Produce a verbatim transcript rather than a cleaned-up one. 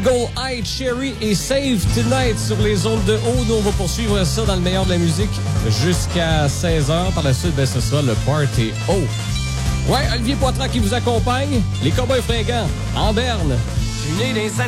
Eagle Eye Cherry et Save Tonight sur les ondes de haut. Nous, on va poursuivre ça dans le meilleur de la musique jusqu'à seize heures. Par la suite, ben, ce sera le Party haut. Ouais, Olivier Poitras qui vous accompagne. Les Cowboys fringants en Berne. Je suis né dans les